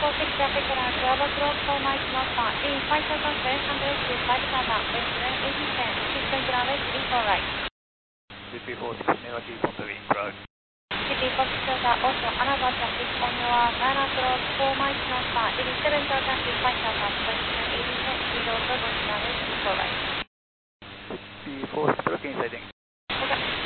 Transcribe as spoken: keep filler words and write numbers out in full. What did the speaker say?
six traffic around Bravo Grove, four miles northbound. In five seconds west, hundred to five southbound. Wind three eighty ten. System grounded, three four right. C P four six negative on the wind road. C P four six Delta, also another traffic on your Guyana Grove, four miles northbound. eighty-seven Delta, three five southbound. Wind three eighty ten. Speed also going grounded, three four right. C P four six looking setting.